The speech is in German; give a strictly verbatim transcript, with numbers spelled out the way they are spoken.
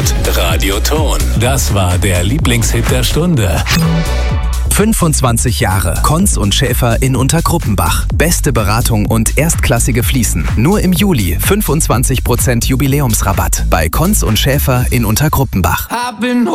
Hört Radio Ton. Das war der Lieblingshit der Stunde. fünfundzwanzig Jahre. Konz und Schäfer in Untergruppenbach. Beste Beratung und erstklassige Fliesen. Nur im Juli fünfundzwanzig Prozent Jubiläumsrabatt bei Konz und Schäfer in Untergruppenbach.